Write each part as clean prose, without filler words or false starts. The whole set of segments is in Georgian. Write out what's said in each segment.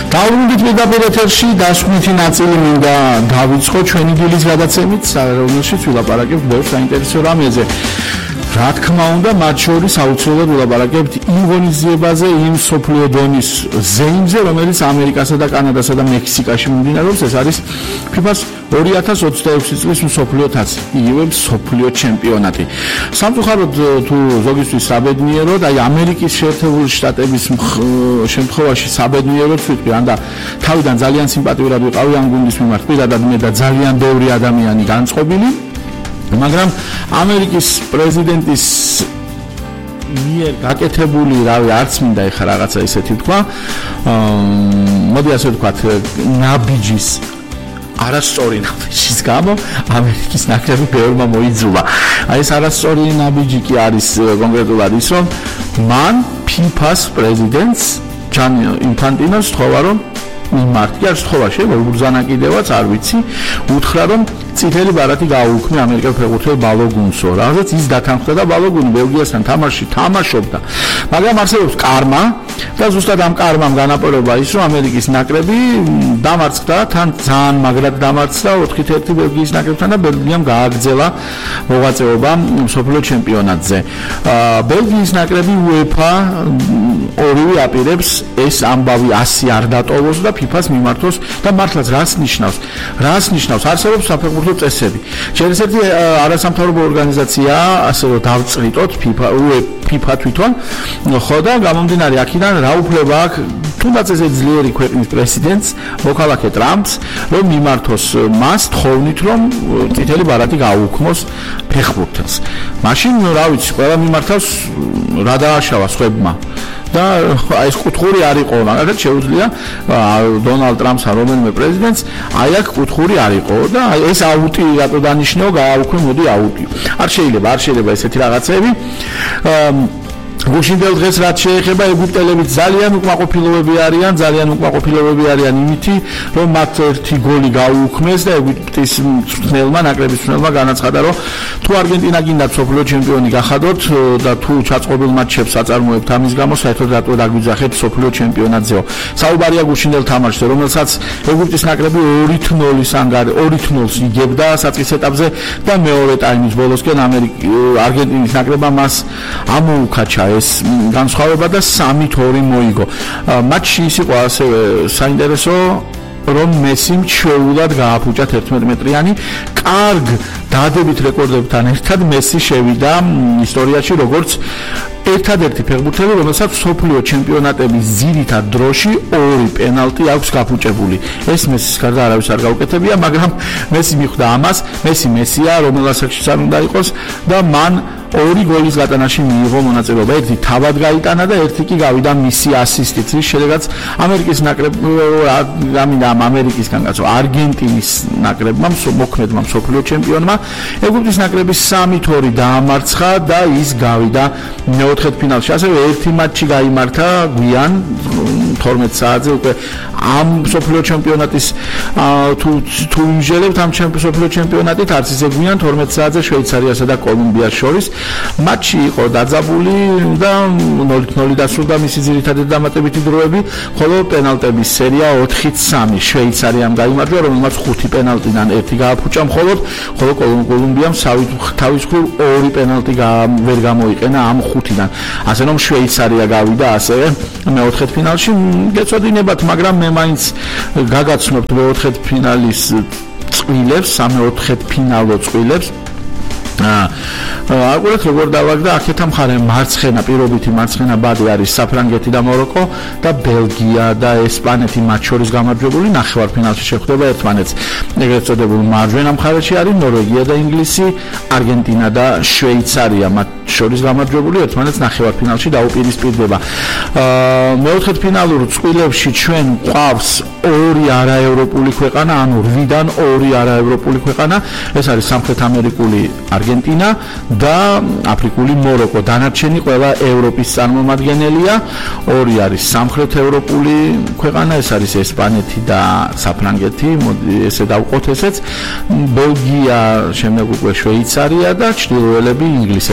Დავუბრუნდით პირდაპირ ეთერში დასკვნითი ნაწილი მინდა დავიწყო ჩვენი დილის გადაცემით, რომელშიც ვილაპარაკებთ ბევრ საინტერესო რამეზე. Რა თქმა უნდა, მათ შორის აუცილებლად ვილაპარაკებთ იმ ღონისძიებაზე, იმ მსოფლიო დონის ზეიმზე, რომელიც ამერიკასა და კანადასა და მექსიკაში მიმდინარეობს. ეს არის FIFA-ს 2026 წლის მსოფლიო თასი, იგივე მსოფლიო ჩემპიონატი. სამწუხაროდ თუ ზოგისთვის საბედნიეროდ, აი ამერიკის შეერთებული შტატების შემთხვევაში საბედნიეროდ ვიტყვი, ანდა თავიდან ძალიან სიმპათიურად ვიყავი ამ გუნდის მიმართ, პირადად მე და ძალიან ბევრი ადამიანი განწყობილი. მაგრამ ამერიკის პრეზიდენტის მიერ გაკეთებული, არც მინდა ეხლა რაღაცა ისეთი თქვა, მოდი ასე ვთქვათ, ნაბიჯის არასწორი ნაბიჯის გამო ამერიკის ნაკრები ბევრმა მოიძულა. აი ეს არასწორი ნაბიჯი კი არის კონკრეტულად ის, რომ მან FIFA-ს პრეზიდენტს ჯანი ინფანტინოს თქვა, რომ მიმართი არ სწხოვა შეგუბრძანა კიდევაც არ ვიცი, უთხრა რომ წითელი ბარათი გააუქმე ამერიკელ ფეხბურთელ ბალოგუნსო, რადგან ის დათანხმდა და ბალოგუნი ბელგიასთან თამაშში თამაშობდა. მაგრამ არსებობს კარმა და ზუსტად ამ კარმამ განაპირობა ის, რომ ამერიკის ნაკრები დამარცხდა, თან ძალიან მაგრად დამარცხდა 4-1 ბელგიის ნაკრებთან და ბელგიამ გააგრძელა მოღვაწეობა მსოფლიო ჩემპიონატზე. ბელგიის ნაკრები UEFA ორივე აპირებს ეს ამბავი 100 არ დატოვოს და FIFA-ს მიმართოს და მართლაც რას ნიშნავს? არსებობს საფეხბურთო წესები. შეიძლება არასამთავრობო ორგანიზაცია, ასე რომ დავწრიტოთ FIFA თვითონ, ხო და გამომდინარე აქედან რა უფლება აქვს თუნდაც ესე ძლიერი ქვეყნის პრეზიდენტს, მოქალაქე ტრამპს, რომ მიმართოს მას თხოვნით, რომ წითელი ბარათი გააუქმოს ფეხბურთელს. მაშინ რა ვიცი, ყველა მიმართავს რა დააშავა სხვებმა. და ეს კუთხური არ იყო, მაგალითად შეუძლია დონალდ ტრამპს ან რომელიმე პრეზიდენტს აი აქ კუთხური არ იყო და ეს აუტი რატო დანიშნეო, გააუქმე, მოდი აუტი. არ შეიძლება ესეთი რაღაცები. გუშინდელ დღეს რაც შეეხება ეგვიპტელები ძალიან უკმაყოფილოები არიან იმითი, რომ მათ ერთი გოლი გაუქმეს და ეგვიპტის ნაკრების მწვრთნელმა განაცხადა, რომ თუ არგენტინა გინდა მსოფლიო ჩემპიონი გახადოთ და თუ ჩაწყობილ მატჩებს აწარმოებთ ამის გამო, საერთოდ რატო დაგვიძახეთ მსოფლიო ჩემპიონატზეო. საუბარია გუშინდელ თამაშზე, რომელსაც ეგვიპტის ნაკრები 2-0-ს იგებდა საწყის ეტაპზე და მეორე ტაიმის ბოლოსკენ არგენტინის ნაკრებმა მას ამოუკაჩა ეს განსხვავება და 3-2 მოიგო. მატჩი ის იყო ასევე საინტერესო, რომ მესიმ ჩვეულად გააფუჭა 11 მეტრიანი, კარგ დადებით რეკორდებთან ერთად მესი შევიდა ისტორიაში როგორც ერთადერთი ფეხბურთელი, რომელსაც მსოფლიო ჩემპიონატების ძირითად დროში 2 პენალტი აქვს გაფუჭებული. ეს მესის გარდა არავის არ გაუკეთებია, მაგრამ მესი მიხვდა ამას, მესია, რომელსაც არ უნდა იყოს და მან 2 გოლის გატანაში მიიღო მონაწილეობა. ერთი თავად გაიტანა და ერთი კი გავიდა მისი ასისტით. რის შედეგად ამერიკისგან კაცო არგენტინის ნაკრებმა მოქმედმა მსოფლიო ჩემპიონმა ეგვიპტის ნაკრების 3-2 დაამარცხა და ის გავიდა მეოთხედფინალში. ასევე ერთი მატჩი გაიმართა გვიან 12 საათზე უკვე ამ მსოფლიო ჩემპიონატის თუ იმჟელებთ ამ მსოფლიო ჩემპიონატით არც ისე გვიან 12 საათზე შვეიცარიასა და კოლუმბიას შორის. მატჩი იყო დაძაბული და 0-0 დასრულდა მისი ძირითადი დამატებითი დროები, ხოლო პენალტების სერია 4-3 შვეიცარიამ გაიმარჯვა, რომელმაც 5 პენალტიდან 1 გააფუჭა მხოლოდ, ხოლო კოლუმბიამ თავის მხრივ 2 პენალტი ვერ გამოიყენა ამ 5-დან. ასე რომ შვეიცარია გავიდა ასევე მეოთხედფინალში. გეწოდინებათ, მაგრამ მე მაინც გაგაცნობთ მეოთხედფინალის წყვილებს, სამეოთხედფინალო წყვილებს. აგურეთ როგორ დავაგდა აქეთა მხარე მარცხენა პირობითი მარცხენა ბადი არის საფრანგეთი და მაროკო და ბელგია და ესპანეთი მათ შორის გამარჯვებული ნახევარფინალში შეხვდება ერთმანეთს. ეგრეთ წოდებულ მარჯვენა მხარეში არის ნორვეგია და ინგლისი, არგენტინა და შვეიცარია მათ შორის გამარჯვებული ერთმანეთს ნახევარფინალში დაუპირისპირდება. მეოთხედფინალურ წყვილებში ჩვენ გვყავს 2 არაევროპული ქვეყანა, ანუ 8-დან 2 არაევროპული ქვეყანა, ეს არის სამხრეთ ამერიკული არგენტინა და აფრიკული მაროკო. დანარჩენი ყველა ევროპის წარმომადგენელია. 2 არის სამხრეთ ევროპული ქვეყანა, ეს არის ესპანეთი და საფრანგეთი, მოდი ესე დავყოთ ესეც. ბელგია, შემდეგ უკვე შვეიცარია და ჩრდილოელები, ინგლისელები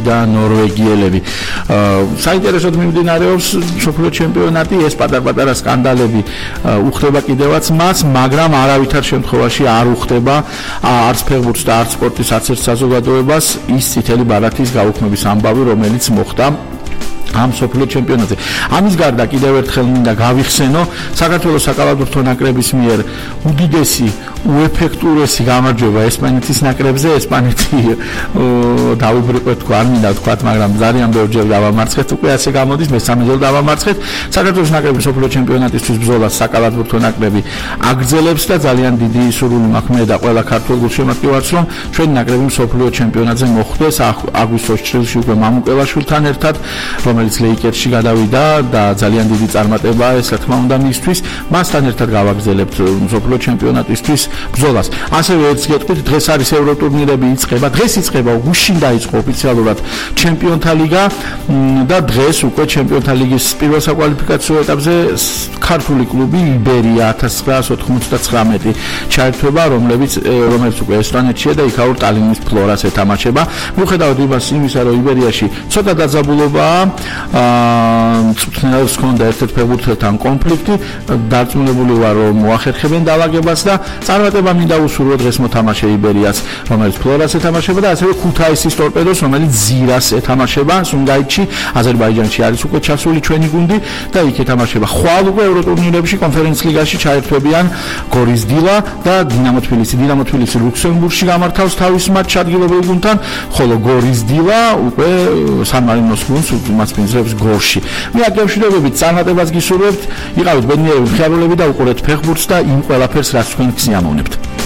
და ნორვეგიელები. საინტერესოდ მიმდინარეობს მსოფლიო ჩემპიონატი, ეს პატარ-პატარა სკანდალები უხდება კიდევაც მას, მაგრამ არავითარ შემთხვევაში არ უხდება არც ფეხბურთს და არც სპორტის არც ერთ საზოგადოებას ის წითელი ბარათის გაუქმების ამბავი, რომელიც მოხდა ამ მსოფლიო ჩემპიონატზე. ამის გარდა კიდევ ერთხელ მინდა გავიხსენო საქართველოს საკალათბურთო ნაკრების მიერ უდიდესი უეფექტურესი გამარჯვება ესპანეთის ნაკრებზე. ესპანეთი დავიბრიყეთ თქვა, არ მინდა თქვა, მაგრამ ძალიან ბევრჯერ დავამარცხეთ, უკვე ასე გამოდის, მესამეჯერ დავამარცხეთ. საქართველოს ნაკრების მსოფლიო ჩემპიონატისთვის ბრძოლას საკალათბურთო ნაკრები აგრძელებს და ძალიან დიდი სურვილი მაქვს მე და ყველა ქართველ გულშემატკივარს, რომ ჩვენი ნაკრები მსოფლიო ჩემპიონატზე მოხვდეს აგვისტოს ჩრდილში უკვე მამუკელაშვილთან ერთად, რომელიც ლეიკერსში გადავიდა და ძალიან დიდი წარმატებაა ეს რა თქმა უნდა მისთვის. მასთან ერთად გავაგრძელებთ მსოფლიო ჩემპიონატისთვის ბრძოლას. ასევე ეს გეტყვით, დღეს არის ევროტურნირები იწყება. დღეს იწყება, გუშინ დაიწყო ოფიციალურად ჩემპიონთა ლიგა და დღეს უკვე ჩემპიონთა ლიგის პირველ საკვალიფიკაციო ეტაპზე ქართული კლუბი იბერია 1999 ჩაერთვება, რომელიც უკვე ესტონეთშია და იქაურ ტალინის ფლორას ეთამაშება. მიუხედავად იმისა, რომ იბერიაში ცოტა დაძაბულობაა, წვრთნელს ჰქონდა ერთ-ერთ ფეხბურთელთან კონფლიქტი, დარწმუნებული ვარ, რომ მოახერხებენ დაალაგებას და წარმატება მინდა უსურვო დღეს მოთამაშე იბერიას, რომელიც ფლორას ეთამაშება და ასევე ქუთაისის ტორპედოს, რომელიც ზირას ეთამაშება სუნგაითში, აზერბაიჯანში არის უკვე ჩასული ჩვენი გუნდი და იქ ეთამაშება. ხვალ უკვე ევროტურნირებში, კონფერენც ლიგაში ჩაერთვებიან გორის დილა და დინამო თბილისი. დინამო თბილისი ლუქსემბურგში გამართავს თავის მატჩს ადგილობრივ გუნდთან, ხოლო გორის დილა უკვე სან მარინოს გუნდს მასპინძლებს გორში. მე აქ გამშვიდობებით წარმატებას გისურვებთ, იყავით ბედნიერები, მხიარულები და უყურეთ ფეხბურთს და იმ ყველაფერს, რაც თქვენ გსიამოვნებთ.